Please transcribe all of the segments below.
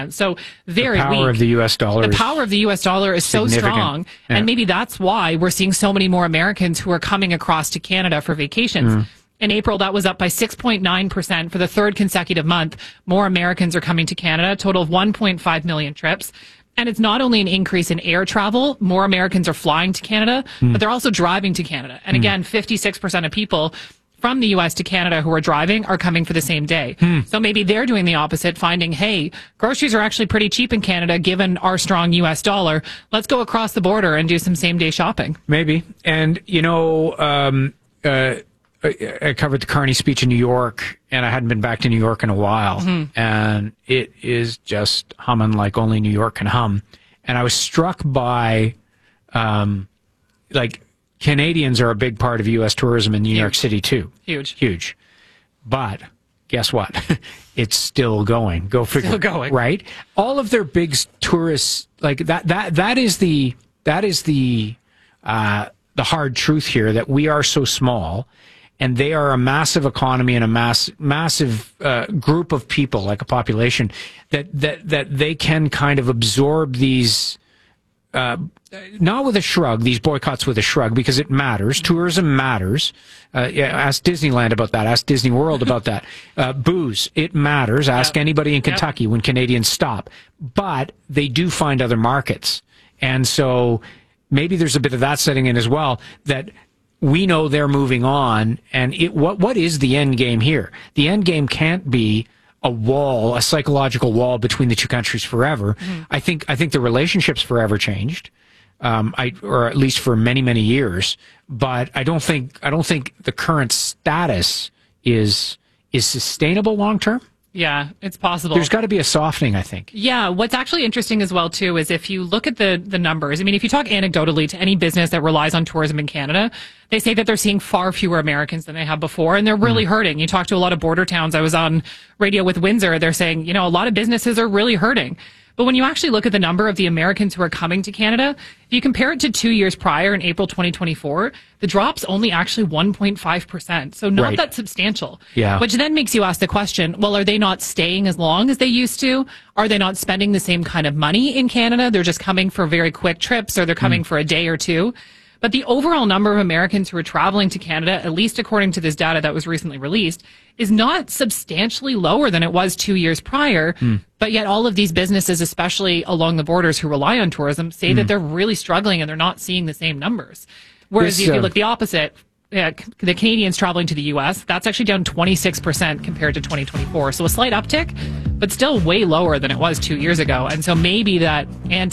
0.5%. So very weak. The power of the U.S. dollar. The power of the U.S. dollar is so strong. Yeah. And maybe that's why we're seeing so many more Americans who are coming across to Canada for vacations. In April, that was up by 6.9% for the third consecutive month. More Americans are coming to Canada, a total of 1.5 million trips. And it's not only an increase in air travel, more Americans are flying to Canada, but they're also driving to Canada. And again, 56% of people from the U.S. to Canada who are driving are coming for the same day. So maybe they're doing the opposite, finding, hey, groceries are actually pretty cheap in Canada given our strong U.S. dollar. Let's go across the border and do some same-day shopping. Maybe. And, I covered the Carney speech in New York, and I hadn't been back to New York in a while. And it is just humming like only New York can hum. And I was struck by, Canadians are a big part of U.S. tourism in New York City, too. Huge. But guess what? It's still going. Go figure. Still going. Right? All of their big tourists, that is the hard truth here, that we are so small. And they are a massive economy and a massive group of people, like a population, that they can kind of absorb these, not with a shrug, these boycotts with a shrug, because it matters. Tourism matters. Ask Disneyland about that. Ask Disney World about that. Booze, it matters. Ask anybody in Kentucky when Canadians stop. But they do find other markets. And so maybe there's a bit of that setting in as well, that we know they're moving on, and what is the end game here? The end game can't be a wall, a psychological wall between the two countries forever. I think the relationship's forever changed, or at least for many, many years. But I don't think the current status is sustainable long term. Yeah, it's possible. There's got to be a softening, I think. Yeah, what's actually interesting as well, too, is if you look at the numbers, I mean, if you talk anecdotally to any business that relies on tourism in Canada, they say that they're seeing far fewer Americans than they have before, and they're really hurting. You talk to a lot of border towns. I was on radio with Windsor. They're saying, a lot of businesses are really hurting. But when you actually look at the number of the Americans who are coming to Canada, if you compare it to 2 years prior in April 2024, the drop's only actually 1.5%. So not that substantial. Yeah. Which then makes you ask the question, well, are they not staying as long as they used to? Are they not spending the same kind of money in Canada? They're just coming for very quick trips, or they're coming for a day or two. But the overall number of Americans who are traveling to Canada, at least according to this data that was recently released, is not substantially lower than it was 2 years prior. But yet all of these businesses, especially along the borders who rely on tourism, say that they're really struggling and they're not seeing the same numbers. Whereas if you look the opposite, the Canadians traveling to the U.S., that's actually down 26% compared to 2024. So a slight uptick, but still way lower than it was 2 years ago. And so maybe that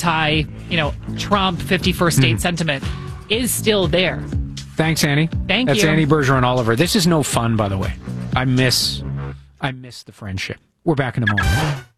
Trump 51st state sentiment is still there. Thanks, Annie. Thank you. That's Annie Bergeron Oliver. This is no fun, by the way. I miss the friendship. We're back in a moment.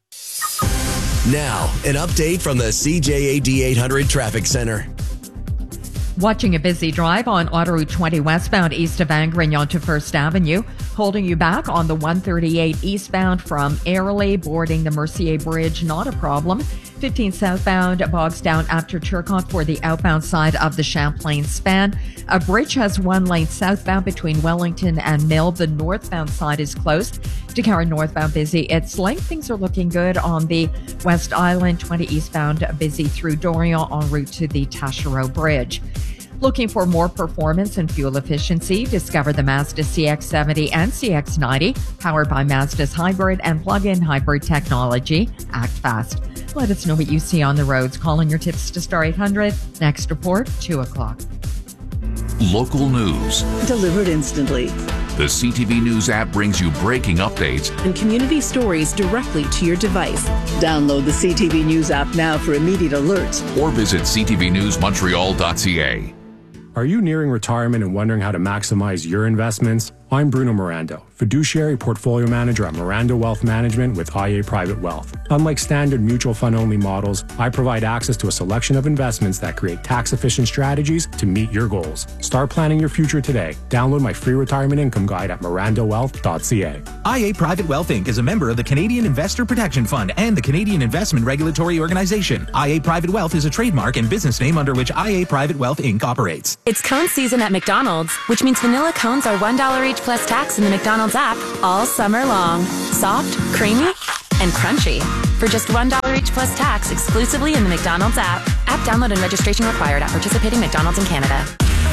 Now, an update from the CJAD 800 Traffic Center. Watching a busy drive on Autoroute 20 westbound east of Angrignon to First Avenue, holding you back on the 138 eastbound from Airlie, boarding the Mercier Bridge, not a problem. 15 southbound bogs down after Turcotte for the outbound side of the Champlain span. A bridge has one lane southbound between Wellington and Mill. The northbound side is closed. To Karen northbound busy. It's length. Things are looking good on the West Island. 20 eastbound busy through Dorion en route to the Taschereau Bridge. Looking for more performance and fuel efficiency? Discover the Mazda CX-70 and CX-90, powered by Mazda's hybrid and plug-in hybrid technology. Act fast. Let us know what you see on the roads. Calling your tips to Star 800. Next report, 2 o'clock. Local news. Delivered instantly. The CTV News app brings you breaking updates and community stories directly to your device. Download the CTV News app now for immediate alerts. Or visit ctvnewsmontreal.ca. Are you nearing retirement and wondering how to maximize your investments? I'm Bruno Mirando, fiduciary portfolio manager at Mirando Wealth Management with IA Private Wealth. Unlike standard mutual fund only models, I provide access to a selection of investments that create tax efficient strategies to meet your goals. Start planning your future today. Download my free retirement income guide at mirandowealth.ca. IA Private Wealth Inc. is a member of the Canadian Investor Protection Fund and the Canadian Investment Regulatory Organization. IA Private Wealth is a trademark and business name under which IA Private Wealth Inc. operates. It's cone season at McDonald's, which means vanilla cones are $1 each plus tax in the McDonald's app all summer long. Soft, creamy, and crunchy for just $1 each plus tax exclusively in the McDonald's app. App download and registration required at participating McDonald's in Canada.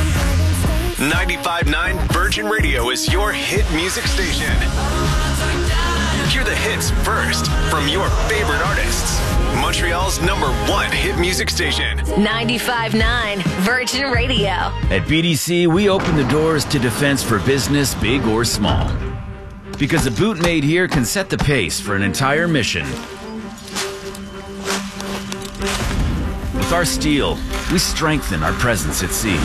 95.9 Virgin Radio is your hit music station. Hear the hits first from your favorite artists. Montreal's #1 hit music station. 95.9 Virgin Radio. At BDC, we open the doors to defense for business, big or small. Because a boot made here can set the pace for an entire mission. With our steel, we strengthen our presence at sea.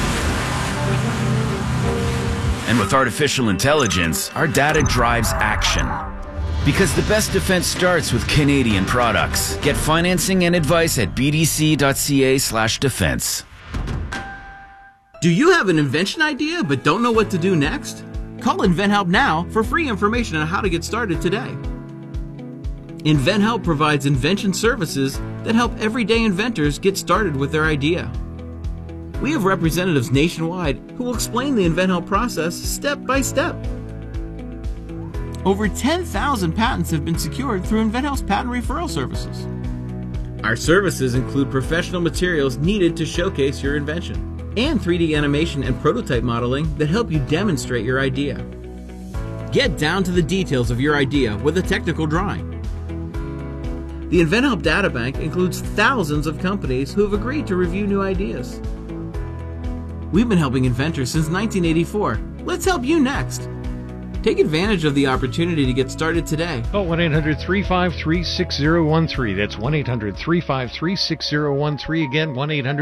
And with artificial intelligence, our data drives action. Because the best defense starts with Canadian products. Get financing and advice at bdc.ca/defense. Do you have an invention idea but don't know what to do next? Call InventHelp now for free information on how to get started today. InventHelp provides invention services that help everyday inventors get started with their idea. We have representatives nationwide who will explain the InventHelp process step by step. Over 10,000 patents have been secured through InventHelp's patent referral services. Our services include professional materials needed to showcase your invention, and 3D animation and prototype modeling that help you demonstrate your idea. Get down to the details of your idea with a technical drawing. The InventHelp Databank includes thousands of companies who have agreed to review new ideas. We've been helping inventors since 1984. Let's help you next. Take advantage of the opportunity to get started today. Call 1-800-353-6013. That's 1-800-353-6013. Again,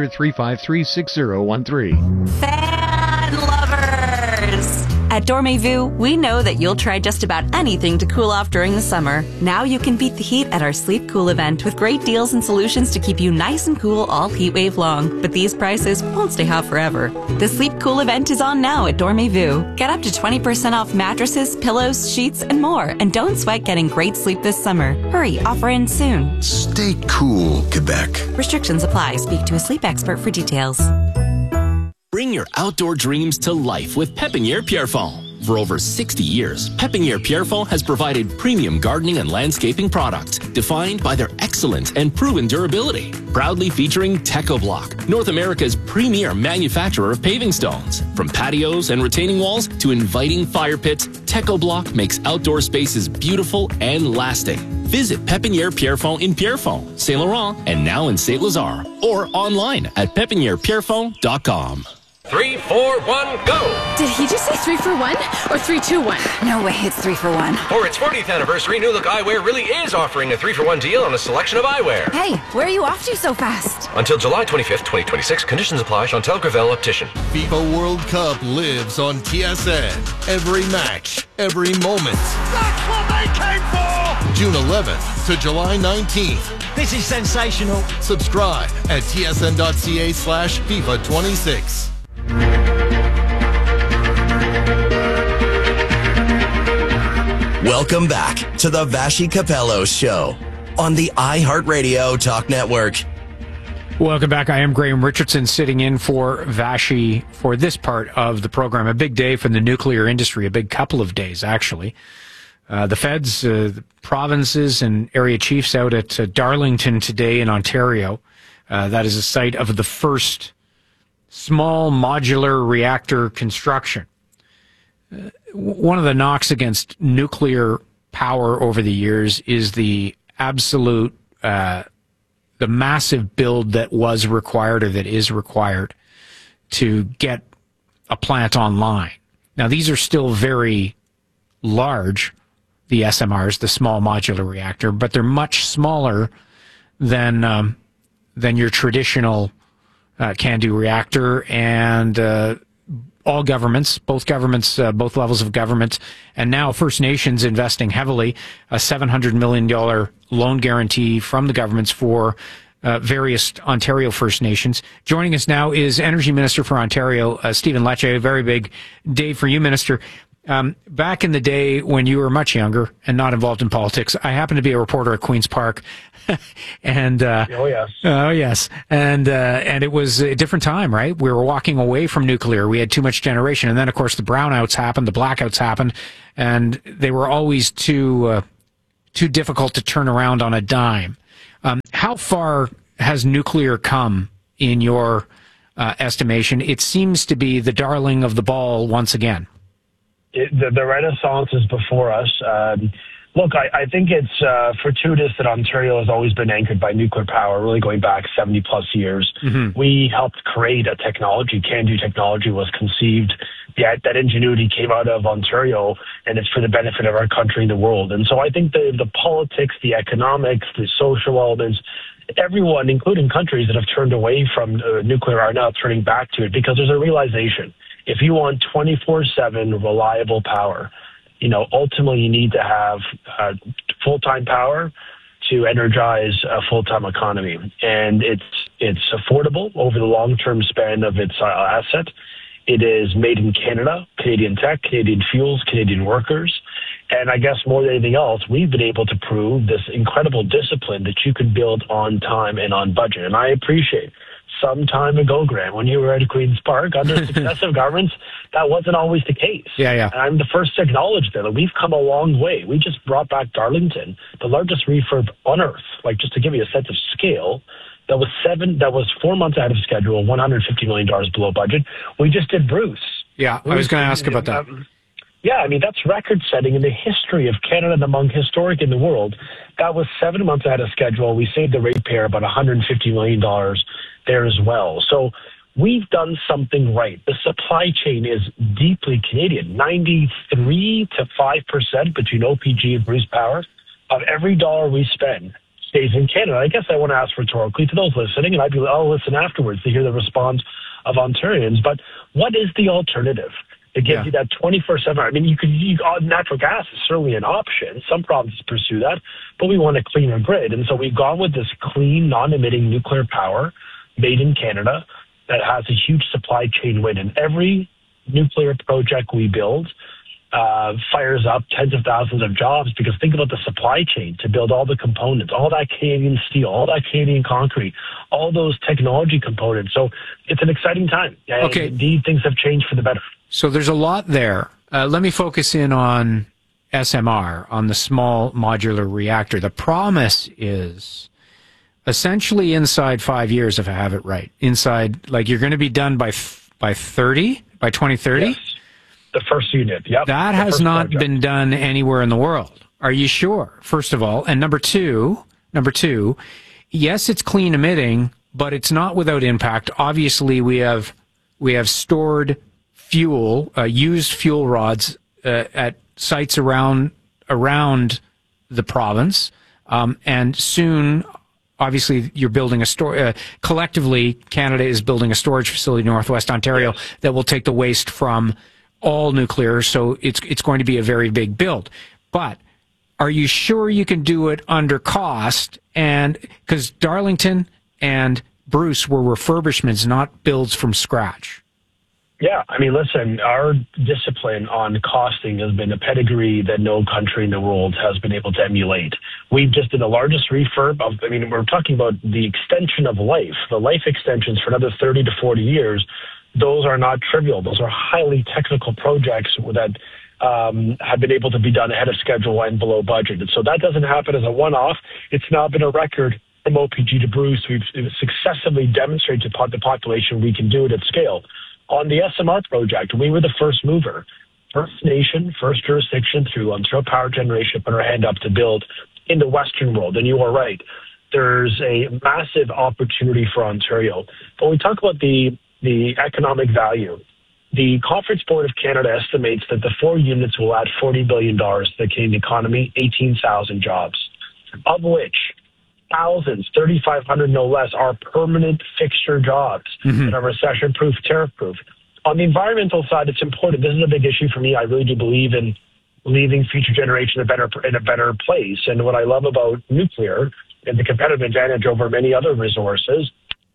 1-800-353-6013. Fan lovers! At Dormez-vous, we know that you'll try just about anything to cool off during the summer. Now you can beat the heat at our Sleep Cool event with great deals and solutions to keep you nice and cool all heat wave long. But these prices won't stay hot forever. The Sleep Cool event is on now at Dormez-vous. Get up to 20% off mattresses, pillows, sheets, and more. And don't sweat getting great sleep this summer. Hurry, offer ends soon. Stay cool, Quebec. Restrictions apply. Speak to a sleep expert for details. Bring your outdoor dreams to life with Pépinière Pierrefonds. For over 60 years, Pépinière Pierrefonds has provided premium gardening and landscaping products defined by their excellent and proven durability. Proudly featuring TechoBlock, North America's premier manufacturer of paving stones. From patios and retaining walls to inviting fire pits, TechoBlock makes outdoor spaces beautiful and lasting. Visit Pépinière Pierrefonds in Pierrefonds, Saint Laurent, and now in Saint Lazare, or online at pepinierpierrefonds.com. 3, 4, 1, go! Did he just say 3 for 1 or 3, 2, 1? No way, it's 3 for 1. For its 40th anniversary, New Look Eyewear really is offering a 3 for 1 deal on a selection of eyewear. Hey, where are you off to so fast? Until July 25th, 2026. Conditions apply. Chantal Gravel Optician. FIFA World Cup lives on TSN. Every match, every moment. That's what they came for! June 11th to July 19th. This is sensational. Subscribe at tsn.ca/FIFA26. Welcome back to the Vashi Capello Show on the iHeartRadio Talk Network. Welcome back. I am Graham Richardson, sitting in for Vashi for this part of the program. A big day for the nuclear industry, a big couple of days, actually. The feds, the provinces, and area chiefs out at Darlington today in Ontario. That is the site of the first small modular reactor construction. One of the knocks against nuclear power over the years is the absolute, the massive build that was required or that is required to get a plant online. Now, these are still very large, the SMRs, the small modular reactor, but they're much smaller than your traditional CANDU reactor, and all governments, both levels of government, and now First Nations investing heavily, a $700 million loan guarantee from the governments for various Ontario First Nations. Joining us now is Energy Minister for Ontario, Stephen Lecce. A very big day for you, Minister. Back in the day when you were much younger and not involved in politics, I happened to be a reporter at Queen's Park, and oh yes, and it was a different time, right? We were walking away from nuclear. We had too much generation, and then of course the brownouts happened, the blackouts happened, and they were always too difficult to turn around on a dime. how far has nuclear come in your estimation? It seems to be the darling of the ball once again. The Renaissance is before us. Look, I think it's fortuitous that Ontario has always been anchored by nuclear power, really going back 70-plus years. Mm-hmm. We helped create a technology. CANDU technology was conceived. That ingenuity came out of Ontario, and it's for the benefit of our country and the world. And so I think the politics, the economics, the social elements, everyone, including countries that have turned away from nuclear, are now turning back to it because there's a realization. If you want 24/7 reliable power, ultimately you need to have full-time power to energize a full-time economy. And it's affordable over the long-term span of its asset. It is made in Canada, Canadian tech, Canadian fuels, Canadian workers. And I guess more than anything else, we've been able to prove this incredible discipline that you can build on time and on budget. And I appreciate some time ago, Grant, when you were at Queen's Park, under successive governments, that wasn't always the case. Yeah. And I'm the first to acknowledge that we've come a long way. We just brought back Darlington, the largest refurb on Earth. Like, just to give you a sense of scale, that was 4 months ahead of schedule, $150 million below budget. We just did Bruce. Yeah, I was going to ask about that. Yeah, that's record-setting in the history of Canada and among historic in the world. That was 7 months ahead of schedule. We saved the ratepayer about $150 million there as well. So we've done something right. The supply chain is deeply Canadian. 93 to 5% between OPG and Bruce Power of every dollar we spend stays in Canada. I guess I want to ask rhetorically to those listening, and I'll listen afterwards to hear the response of Ontarians. But what is the alternative? It gives you that 24/7. Natural gas is certainly an option. Some provinces pursue that, but we want a cleaner grid. And so we've gone with this clean, non-emitting nuclear power made in Canada that has a huge supply chain win. And every nuclear project we build fires up tens of thousands of jobs, because think about the supply chain to build all the components, all that Canadian steel, all that Canadian concrete, all those technology components. So it's an exciting time. Okay. Indeed, things have changed for the better. So there's a lot there. Let me focus in on SMR, on the small modular reactor. The promise is essentially inside 5 years, if I have it right. Inside, like, you're going to be done by 2030? Yes. The first unit, yep. That has not been done anywhere in the world. Are you sure, first of all? And number two, yes, it's clean emitting, but it's not without impact. Obviously, we have stored fuel, used fuel rods at sites around the province, and soon, obviously, you're building collectively, Canada is building a storage facility in Northwest Ontario that will take the waste from all nuclear, so it's going to be a very big build. But are you sure you can do it under cost? And because Darlington and Bruce were refurbishments, not builds from scratch. Yeah, listen, our discipline on costing has been a pedigree that no country in the world has been able to emulate. We've just did the largest refurb of, we're talking about the extension of life, the life extensions for another 30 to 40 years. Those are not trivial. Those are highly technical projects that have been able to be done ahead of schedule and below budget. And so that doesn't happen as a one-off. It's now been a record from OPG to Bruce. We've successively demonstrated to the population we can do it at scale. On the SMR project, we were the first mover. First nation, first jurisdiction through Ontario Power Generation put our hand up to build in the Western world. And you are right. There's a massive opportunity for Ontario. But when we talk about the economic value, the Conference Board of Canada estimates that the 4 units will add $40 billion to the Canadian economy, 18,000 jobs, of which thousands, 3,500 no less, are permanent fixture jobs that are recession-proof, tariff-proof. On the environmental side, it's important. This is a big issue for me. I really do believe in leaving future generations in a better place. And what I love about nuclear and the competitive advantage over many other resources.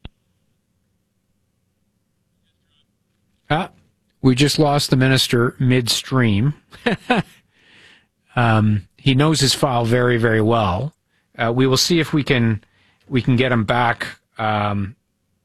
We just lost the minister midstream. He knows his file very, very well. We will see if we can get him back on.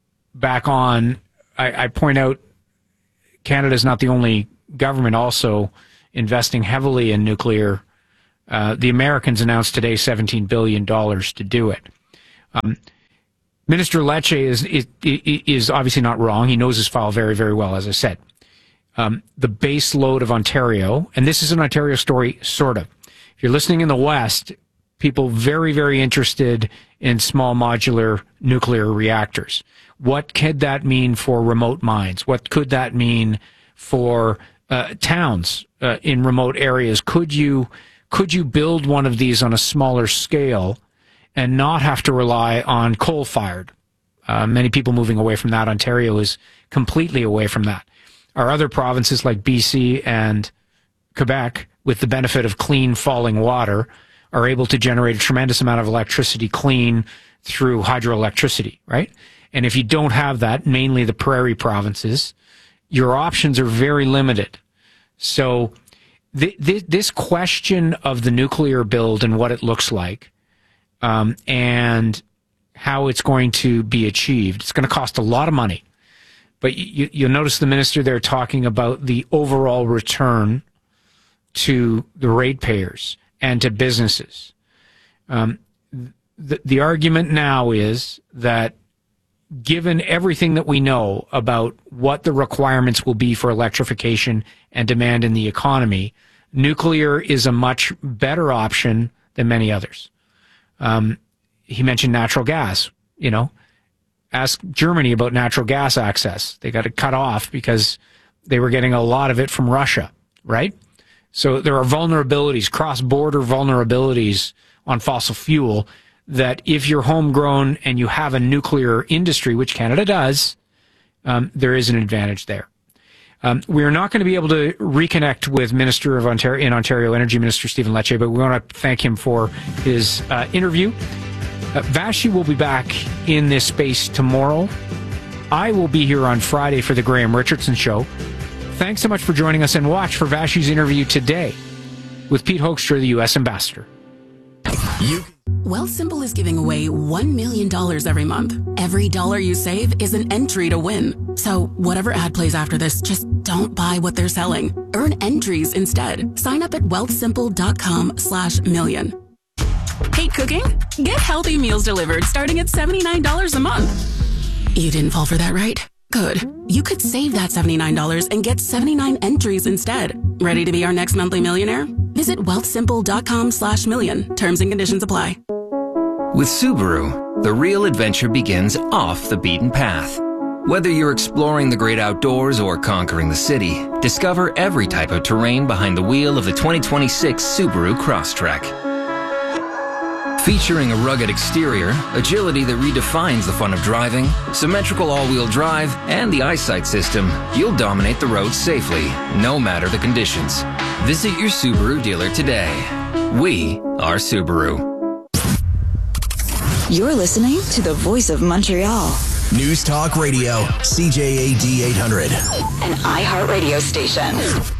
I point out Canada's not the only government also investing heavily in nuclear. The Americans announced today $17 billion to do it. Minister Lecce is obviously not wrong. He knows his file very, very well, as I said. The base load of Ontario, and this is an Ontario story, sort of. If you're listening in the West, people very, very interested in small modular nuclear reactors. What could that mean for remote mines? What could that mean for towns in remote areas? Could you build one of these on a smaller scale and not have to rely on coal-fired? Many people moving away from that. Ontario is completely away from that. Our other provinces like BC and Quebec, with the benefit of clean falling water, are able to generate a tremendous amount of electricity clean through hydroelectricity, right? And if you don't have that, mainly the prairie provinces, your options are very limited. So this question of the nuclear build and what it looks like, and how it's going to be achieved, it's going to cost a lot of money. But you'll notice the minister there talking about the overall return to the ratepayers and to businesses. The argument now is that given everything that we know about what the requirements will be for electrification and demand in the economy, nuclear is a much better option than many others. He mentioned natural gas. Ask Germany about natural gas access. They got it cut off because they were getting a lot of it from Russia, right? So there are vulnerabilities, cross-border vulnerabilities on fossil fuel that if you're homegrown and you have a nuclear industry, which Canada does, there is an advantage there. We're not going to be able to reconnect with Minister of Ontario, Energy Minister Stephen Lecce, but we want to thank him for his interview. Vashi will be back in this space tomorrow. I will be here on Friday for the Graham Richardson Show. Thanks so much for joining us, and watch for Vashi's interview today with Pete Hoekstra, the U.S. Ambassador. Wealthsimple is giving away $1 million every month. Every dollar you save is an entry to win. So whatever ad plays after this, just don't buy what they're selling. Earn entries instead. Sign up at wealthsimple.com/million. Hate cooking? Get healthy meals delivered starting at $79 a month. You didn't fall for that, right? Good. You could save that $79 and get 79 entries instead. Ready to be our next monthly millionaire? Visit wealthsimple.com/million. Terms and conditions apply. With Subaru, the real adventure begins off the beaten path. Whether you're exploring the great outdoors or conquering the city, discover every type of terrain behind the wheel of the 2026 Subaru Crosstrek. Featuring a rugged exterior, agility that redefines the fun of driving, symmetrical all-wheel drive, and the eyesight system, you'll dominate the road safely, no matter the conditions. Visit your Subaru dealer today. We are Subaru. You're listening to the Voice of Montreal. News Talk Radio, CJAD 800. An iHeartRadio station.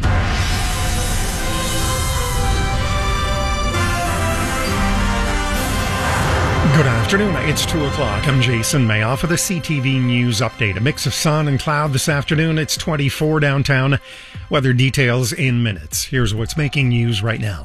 Good afternoon. It's 2 o'clock. I'm Jason Mayoff for the CTV News Update. A mix of sun and cloud this afternoon. It's 24 downtown. Weather details in minutes. Here's what's making news right now.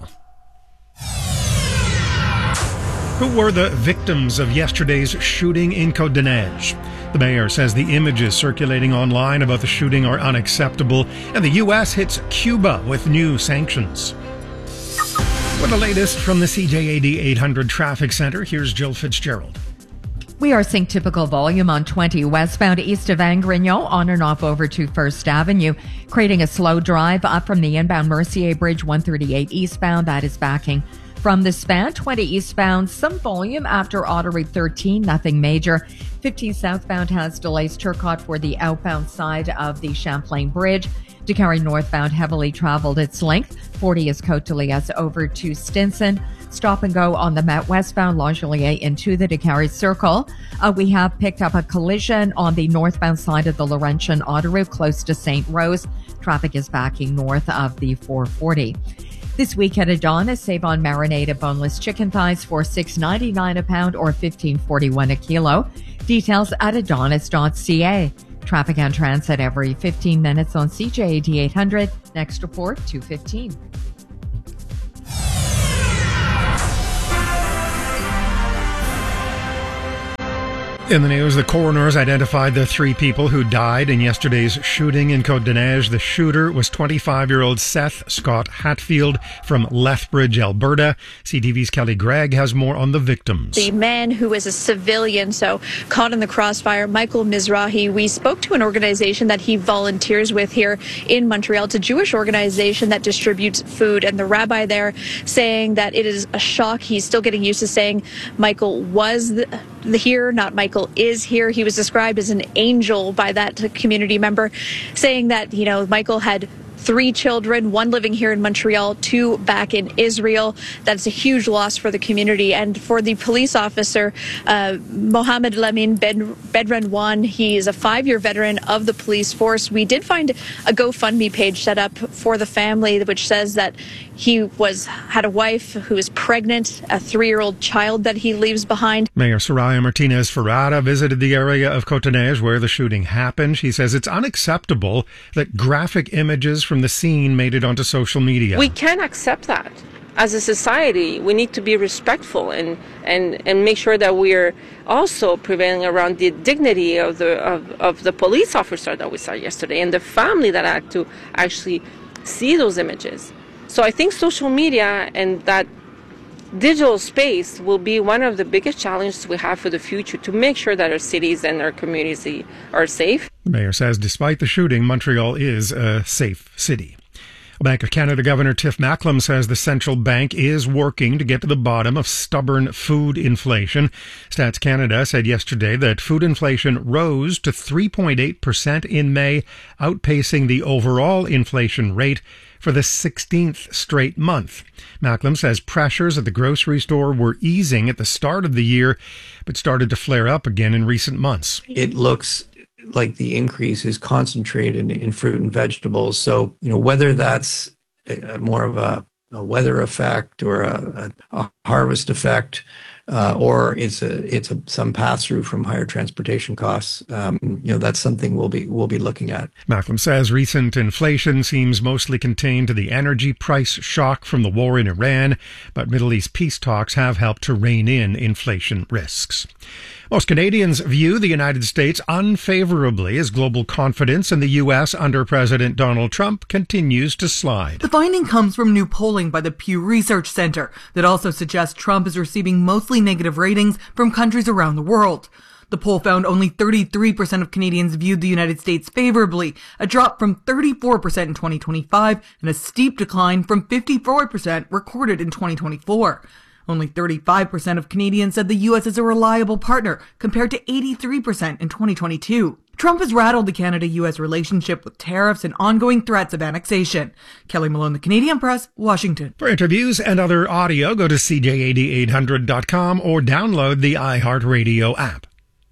Who were the victims of yesterday's shooting in Côte-des-Neiges? The mayor says the images circulating online about the shooting are unacceptable, and the U.S. hits Cuba with new sanctions. For the latest from the CJAD 800 Traffic Center, here's Jill Fitzgerald. We are seeing typical volume on 20 westbound east of Angrignon on and off over to First Avenue, creating a slow drive up from the inbound Mercier Bridge 138 eastbound. That is backing from the span. 20 eastbound, some volume after Auto Route 13, nothing major. 15 southbound has delays Turcotte for the outbound side of the Champlain Bridge. DeCarry northbound heavily traveled its length. 40 is Côte-de-Liesse over to Stinson. Stop and go on the Met westbound Langelier into the DeCarry Circle. We have picked up a collision on the northbound side of the Laurentian Auto Route close to St. Rose. Traffic is backing north of the 440. This week at Adonis, save on marinated boneless chicken thighs for $6.99 a pound or $15.41 a kilo. Details at adonis.ca. Traffic and transit every 15 minutes on CJAD 800. Next report, 2:15. In the news, the coroners identified the 3 people who died in yesterday's shooting in Côte-des-Neiges. The shooter was 25-year-old Seth Scott Hatfield from Lethbridge, Alberta. CTV's Kelly Gregg has more on the victims. The man who was a civilian, so caught in the crossfire, Michael Mizrahi. We spoke to an organization that he volunteers with here in Montreal. It's a Jewish organization that distributes food, and the rabbi there saying that it is a shock. He's still getting used to saying Michael was here, not Michael is here. He was described as an angel by that community member, saying that, Michael had 3 children, 1 living here in Montreal, 2 back in Israel. That's a huge loss for the community. And for the police officer, Mohammed Lamin Bedranwan, he is a 5-year veteran of the police force. We did find a GoFundMe page set up for the family, which says that he had a wife who is pregnant, a 3-year-old child that he leaves behind. Mayor Soraya Martinez Ferrara visited the area of Côte-des-Neiges where the shooting happened. She says it's unacceptable that graphic images from the scene made it onto social media. We can't accept that. As a society, we need to be respectful and make sure that we're also prevailing around the dignity of the police officer that we saw yesterday and the family that had to actually see those images. So I think social media and that digital space will be one of the biggest challenges we have for the future to make sure that our cities and our communities are safe. The mayor says despite the shooting, Montreal is a safe city. Bank of Canada Governor Tiff Macklem says the central bank is working to get to the bottom of stubborn food inflation. Stats Canada said yesterday that food inflation rose to 3.8% in May, outpacing the overall inflation rate for the 16th straight month. Macklem says pressures at the grocery store were easing at the start of the year, but started to flare up again in recent months. It looks like the increase is concentrated in fruit and vegetables. So, whether that's more of a weather effect or a harvest effect, or it's some pass through from higher transportation costs, that's something we'll be looking at. Macklem says recent inflation seems mostly contained to the energy price shock from the war in Iran, but Middle East peace talks have helped to rein in inflation risks. Most Canadians view the United States unfavorably as global confidence in the U.S. under President Donald Trump continues to slide. The finding comes from new polling by the Pew Research Center that also suggests Trump is receiving mostly negative ratings from countries around the world. The poll found only 33% of Canadians viewed the United States favorably, a drop from 34% in 2025 and a steep decline from 54% recorded in 2024. Only 35% of Canadians said the U.S. is a reliable partner, compared to 83% in 2022. Trump has rattled the Canada-U.S. relationship with tariffs and ongoing threats of annexation. Kelly Malone, The Canadian Press, Washington. For interviews and other audio, go to cj80800.com or download the iHeartRadio app.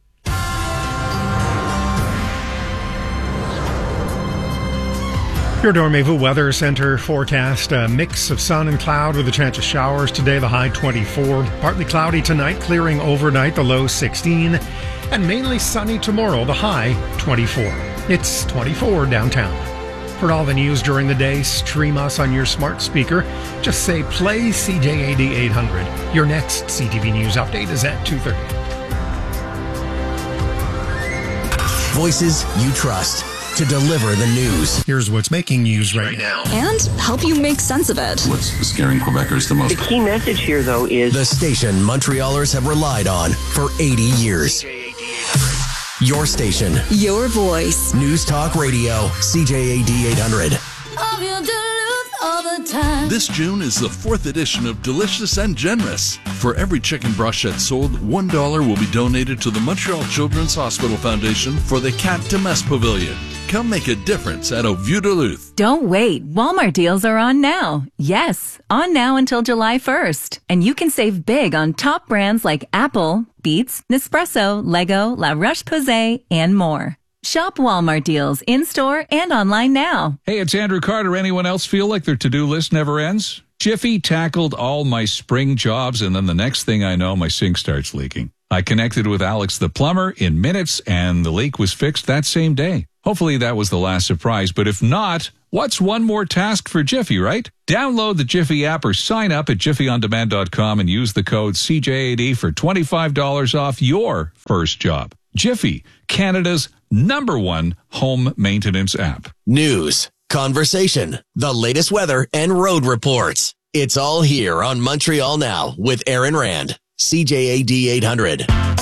Your Dormez-vous Weather Center forecast, a mix of sun and cloud with a chance of showers today, the high 24. Partly cloudy tonight, clearing overnight, the low 16. And mainly sunny tomorrow, the high 24. It's 24 downtown. For all the news during the day, stream us on your smart speaker. Just say play CJ80 800. Your next CTV News update is at 2:30. Voices you trust to deliver the news. Here's what's making news right now. And help you make sense of it. What's scaring Quebecers the most? The key message here, though, is the station Montrealers have relied on for 80 years. Your station. Your voice. News Talk Radio. CJAD 800. This June is the 4th edition of Delicious and Generous. For every chicken brochette sold, $1 will be donated to the Montreal Children's Hospital Foundation for the Cat to Mess Pavilion. Come make a difference at Au Vieux Duluth. Don't wait. Walmart deals are on now. Yes, on now until July 1st. And you can save big on top brands like Apple, Beats, Nespresso, Lego, La Roche-Posay, and more. Shop Walmart deals in-store and online now. Hey, it's Andrew Carter. Anyone else feel like their to-do list never ends? Jiffy tackled all my spring jobs, and then the next thing I know, my sink starts leaking. I connected with Alex the plumber in minutes, and the leak was fixed that same day. Hopefully that was the last surprise, but if not, What's one more task for Jiffy, right? Download the Jiffy app or sign up at jiffyondemand.com and use the code CJAD for $25 off your first job. Jiffy, Canada's #1 home maintenance app. News, conversation, the latest weather, and road reports. It's all here on Montreal Now with Aaron Rand. CJAD 800.